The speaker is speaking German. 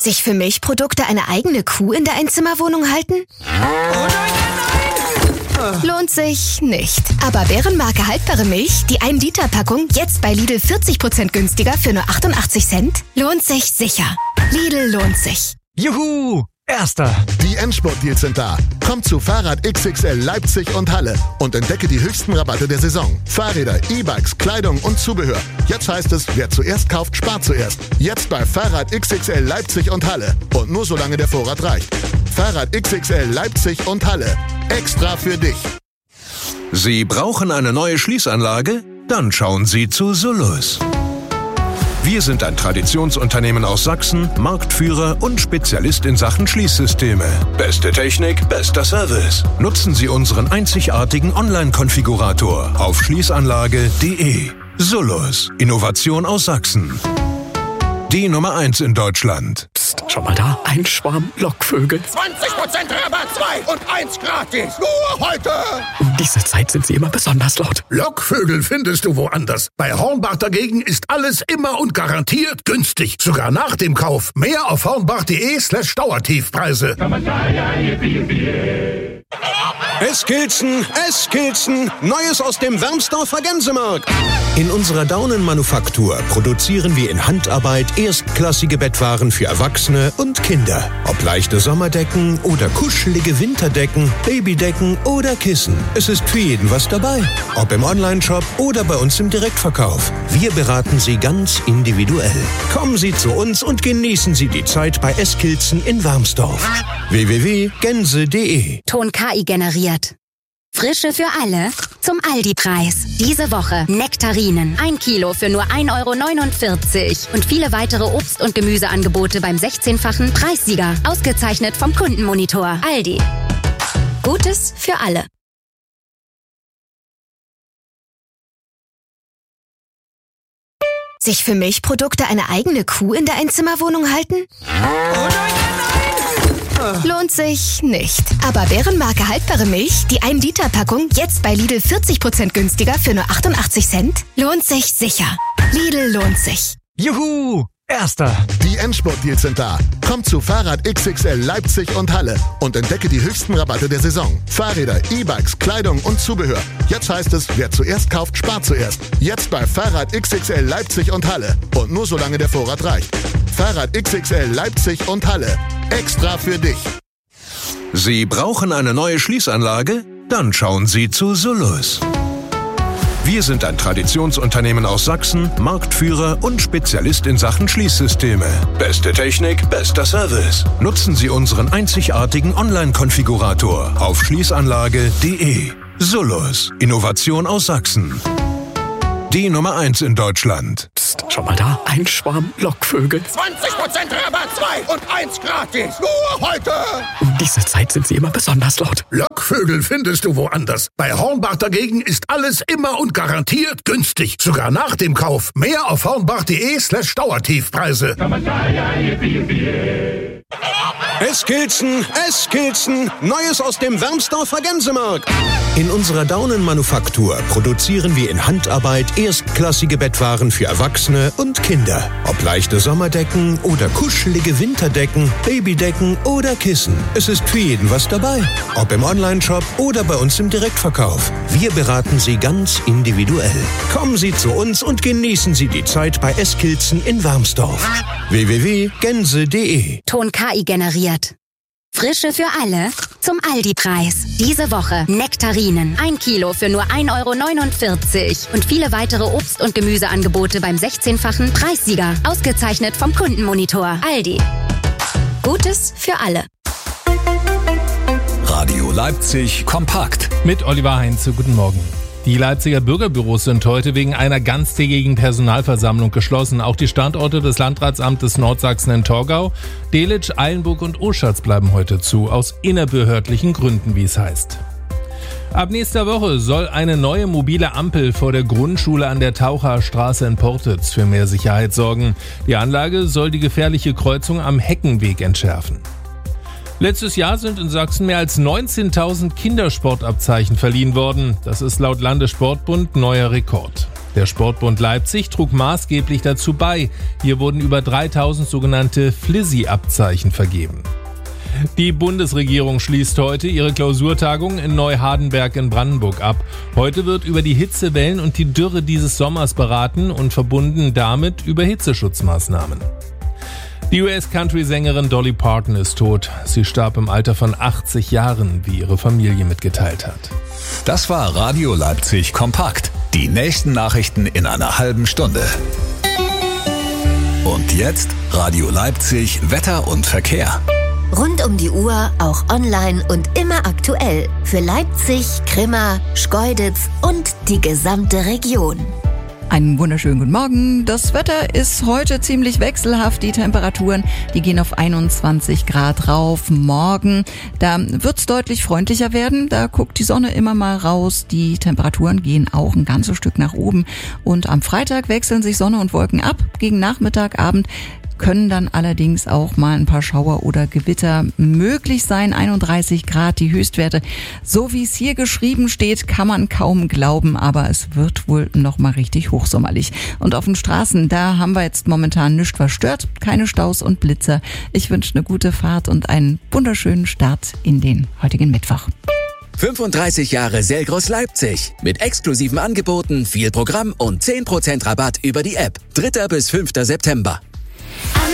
Sich für Milchprodukte eine eigene Kuh in der Einzimmerwohnung halten? Lohnt sich nicht. Aber Bärenmarke haltbare Milch, die 1 Liter Packung, jetzt bei Lidl 40% günstiger für nur 88 Cent? Lohnt sich sicher. Lidl lohnt sich. Juhu! Erster! Die Endspurt-Deals sind da. Komm zu Fahrrad XXL Leipzig und Halle und entdecke die höchsten Rabatte der Saison. Fahrräder, E-Bikes, Kleidung und Zubehör. Jetzt heißt es, wer zuerst kauft, spart zuerst. Jetzt bei Fahrrad XXL Leipzig und Halle. Und nur solange der Vorrat reicht. Fahrrad XXL Leipzig und Halle. Extra für dich. Sie brauchen eine neue Schließanlage? Dann schauen Sie zu Solus. Wir sind ein Traditionsunternehmen aus Sachsen, Marktführer und Spezialist in Sachen Schließsysteme. Beste Technik, bester Service. Nutzen Sie unseren einzigartigen Online-Konfigurator auf schließanlage.de. Solus, Innovation aus Sachsen. Die Nummer 1 in Deutschland. Psst, schau mal da, ein Schwarm Lockvögel. 20% Rabatt, 2 und 1 gratis. Nur heute. Um diese Zeit sind sie immer besonders laut. Lockvögel findest du woanders. Bei Hornbach dagegen ist alles immer und garantiert günstig. Sogar nach dem Kauf. Mehr auf hornbach.de/Dauertiefpreise. Eskilzen, Neues aus dem Wermsdorfer Gänsemarkt. In unserer Daunenmanufaktur produzieren wir in Handarbeit erstklassige Bettwaren für Erwachsene und Kinder. Ob leichte Sommerdecken oder kuschelige Winterdecken, Babydecken oder Kissen. Es ist für jeden was dabei. Ob im Onlineshop oder bei uns im Direktverkauf. Wir beraten Sie ganz individuell. Kommen Sie zu uns und genießen Sie die Zeit bei Eskilzen in Wermsdorf. www.gänse.de. Ton KI generiert. Frische für alle zum Aldi-Preis. Diese Woche Nektarinen. 1 Kilo für nur 1,49 € und viele weitere Obst- und Gemüseangebote beim 16-fachen Preissieger. Ausgezeichnet vom Kundenmonitor. Aldi. Gutes für alle. Sich für Milchprodukte eine eigene Kuh in der Einzimmerwohnung halten? Lohnt sich nicht. Aber Bärenmarke haltbare Milch, die 1 Liter Packung, jetzt bei Lidl 40% günstiger für nur 88 Cent? Lohnt sich sicher. Lidl lohnt sich. Juhu! Erster! Die Endspurt-Deals sind da. Komm zu Fahrrad XXL Leipzig und Halle und entdecke die höchsten Rabatte der Saison. Fahrräder, E-Bikes, Kleidung und Zubehör. Jetzt heißt es, wer zuerst kauft, spart zuerst. Jetzt bei Fahrrad XXL Leipzig und Halle. Und nur solange der Vorrat reicht. Fahrrad XXL Leipzig und Halle. Extra für dich. Sie brauchen eine neue Schließanlage? Dann schauen Sie zu Solus. Wir sind ein Traditionsunternehmen aus Sachsen, Marktführer und Spezialist in Sachen Schließsysteme. Beste Technik, bester Service. Nutzen Sie unseren einzigartigen Online-Konfigurator auf schließanlage.de. Solus, Innovation aus Sachsen. Die Nummer 1 in Deutschland. Psst, schau mal da, ein Schwarm Lockvögel. 20% Rabatt, 2 und 1 gratis. Nur heute. Um diese Zeit sind sie immer besonders laut. Lockvögel findest du woanders. Bei Hornbach dagegen ist alles immer und garantiert günstig. Sogar nach dem Kauf. Mehr auf hornbach.de/Dauertiefpreise. Eskilzen, Neues aus dem Wermsdorfer Gänsemarkt. In unserer Daunenmanufaktur produzieren wir in Handarbeit erstklassige Bettwaren für Erwachsene und Kinder. Ob leichte Sommerdecken oder kuschelige Winterdecken, Babydecken oder Kissen. Es ist für jeden was dabei. Ob im Onlineshop oder bei uns im Direktverkauf. Wir beraten Sie ganz individuell. Kommen Sie zu uns und genießen Sie die Zeit bei Eskilzen in Wermsdorf. www.gänse.de. Ton KI generiert. Frische für alle zum Aldi-Preis. Diese Woche Nektarinen. 1 Kilo für nur 1,49 € und viele weitere Obst- und Gemüseangebote beim 16-fachen Preissieger. Ausgezeichnet vom Kundenmonitor. Aldi. Gutes für alle. Radio Leipzig kompakt. Mit Oliver Heinze, guten Morgen. Die Leipziger Bürgerbüros sind heute wegen einer ganztägigen Personalversammlung geschlossen. Auch die Standorte des Landratsamtes Nordsachsen in Torgau, Delitzsch, Eilenburg und Oschatz bleiben heute zu, aus innerbehördlichen Gründen, wie es heißt. Ab nächster Woche soll eine neue mobile Ampel vor der Grundschule an der Taucherstraße in Portitz für mehr Sicherheit sorgen. Die Anlage soll die gefährliche Kreuzung am Heckenweg entschärfen. Letztes Jahr sind in Sachsen mehr als 19.000 Kindersportabzeichen verliehen worden. Das ist laut Landessportbund neuer Rekord. Der Sportbund Leipzig trug maßgeblich dazu bei. Hier wurden über 3000 sogenannte Flizzy-Abzeichen vergeben. Die Bundesregierung schließt heute ihre Klausurtagung in Neuhardenberg in Brandenburg ab. Heute wird über die Hitzewellen und die Dürre dieses Sommers beraten und verbunden damit über Hitzeschutzmaßnahmen. Die US-Country-Sängerin Dolly Parton ist tot. Sie starb im Alter von 80 Jahren, wie ihre Familie mitgeteilt hat. Das war Radio Leipzig Kompakt. Die nächsten Nachrichten in einer halben Stunde. Und jetzt Radio Leipzig Wetter und Verkehr. Rund um die Uhr, auch online und immer aktuell. Für Leipzig, Grimma, Schkeuditz und die gesamte Region. Einen wunderschönen guten Morgen. Das Wetter ist heute ziemlich wechselhaft. Die Temperaturen, die gehen auf 21 Grad rauf. Morgen, da wird's deutlich freundlicher werden. Da guckt die Sonne immer mal raus. Die Temperaturen gehen auch ein ganzes Stück nach oben. Und am Freitag wechseln sich Sonne und Wolken ab. Gegen Nachmittag, Abend können dann allerdings auch mal ein paar Schauer oder Gewitter möglich sein. 31 Grad die Höchstwerte. So wie es hier geschrieben steht, kann man kaum glauben, aber es wird wohl noch mal richtig hochsommerlich. Und auf den Straßen, da haben wir jetzt momentan nichts verstört, keine Staus und Blitzer. Ich wünsche eine gute Fahrt und einen wunderschönen Start in den heutigen Mittwoch. 35 Jahre Selgros Leipzig. Mit exklusiven Angeboten, viel Programm und 10% Rabatt über die App. 3. bis 5. September.